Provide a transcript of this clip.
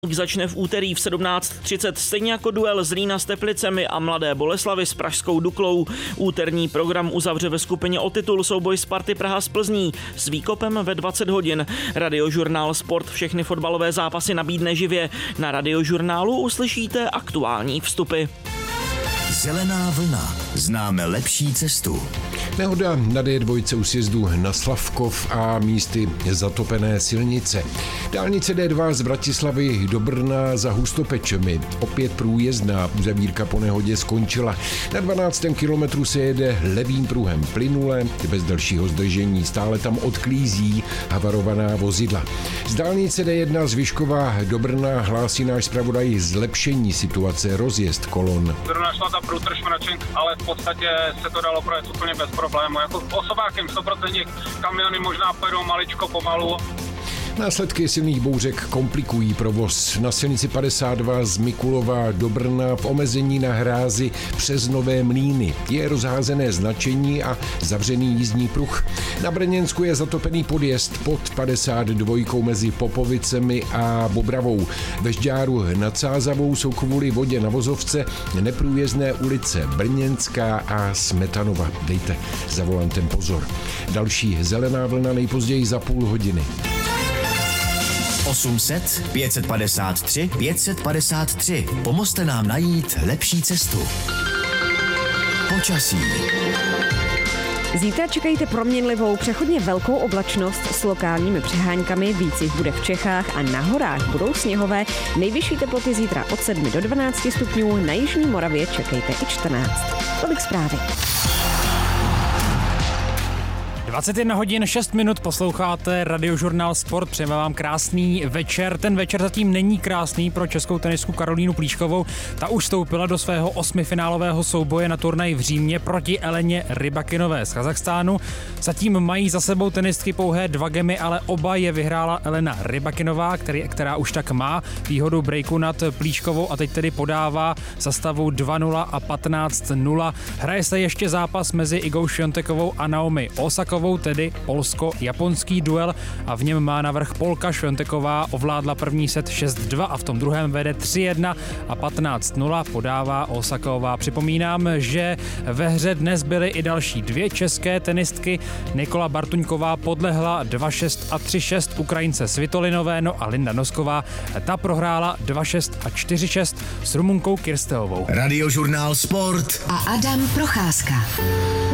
Začne v úterý v 17:30, stejně jako duel Zlína s Teplicemi a Mladé Boleslavi s pražskou Duklou. Úterní program uzavře ve skupině o titul souboj Sparty Praha s Plzní s Výkopem ve 20 hodin. Radiožurnál Sport všechny fotbalové zápasy nabídne živě. Na Radiožurnálu uslyšíte aktuální vstupy. Zelená vlna. Známe lepší cestu. Nehoda na D2 u sjezdu na Slavkov a místy zatopené silnice. Dálnice D2 z Bratislavy do Brna za Hustopečemi. Opět průjezdná, uzavírka po nehodě skončila. Na 12. kilometru se jede levým pruhem plynule, bez dalšího zdržení. Stále tam odklízí havarovaná vozidla. Z dálnice D1 z Vyškova do Brna hlásí náš zpravodaj zlepšení situace, rozjezd kolon. Našla ta průtrž mračenk, ale v podstatě se to dalo projet úplně bez problému. Jako osobákem 100% kamiony možná pojedou maličko pomalu. Následky silných bouřek komplikují provoz. Na silnici 52 z Mikulova do Brna v omezení na hrázi přes Nové Mlýny je rozházené značení a zavřený jízdní pruh. Na Brněnsku je zatopený podjezd pod 52 mezi Popovicemi a Bobravou. Ve Žďáru nad Sázavou jsou kvůli vodě na vozovce neprůjezdné ulice Brněnská a Smetanova. Dejte za volantem pozor. Další zelená vlna nejpozději za půl hodiny. 800 553 553. Pomozte nám najít lepší cestu. Počasí. Zítra čekejte proměnlivou, přechodně velkou oblačnost s lokálními přeháňkami, víc jich bude v Čechách a na horách budou sněhové. Nejvyšší teploty zítra od 7 do 12 stupňů, na jižní Moravě čekejte i 14. Tolik zprávy. 21 hodin 6 minut posloucháte Radiožurnál Sport, přejeme vám krásný večer. Ten večer zatím není krásný pro českou tenistku Karolínu Plíškovou. Ta už vstoupila do svého 8finálového souboje na turnaji v Římě proti Eleně Rybakinové z Kazachstánu. Zatím mají za sebou tenistky pouhé 2 gemy, ale oba je vyhrála Elena Rybakinová, která už tak má výhodu breaku nad Plíškovou a teď tedy podává za stavu 2-0 a 15-0. Hraje se ještě zápas mezi Igou Šviontekovou a Naomi Osakovou, tedy polsko-japonský duel, a v něm má navrch Polka. Švionteková ovládla první set 6-2 a v tom druhém vede 3-1 a 15-0 podává Osaková. Připomínám, že ve hře dnes byly i další 2 české tenistky. Nikola Bartuňková podlehla 2-6 a 3-6 Ukrajince Svitolinové, no a Linda Nosková ta prohrála 2-6 a 4-6 s Rumunkou Kirsteovou. Radiožurnál Sport a Adam Procházka.